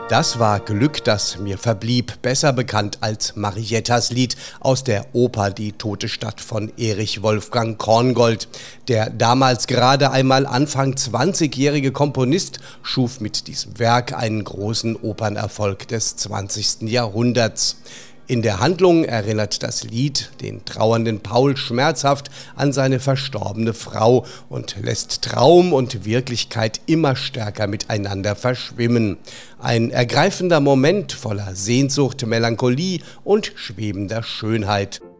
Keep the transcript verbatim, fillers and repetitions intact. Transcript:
Das war Glück, das mir verblieb, besser bekannt als Mariettas Lied aus der Oper Die tote Stadt von Erich Wolfgang Korngold. Der damals gerade einmal Anfang zwanzigjährige Komponist schuf mit diesem Werk einen großen Opernerfolg des zwanzigsten Jahrhunderts. In der Handlung erinnert das Lied den trauernden Paul schmerzhaft an seine verstorbene Frau und lässt Traum und Wirklichkeit immer stärker miteinander verschwimmen. Ein ergreifender Moment voller Sehnsucht, Melancholie und schwebender Schönheit.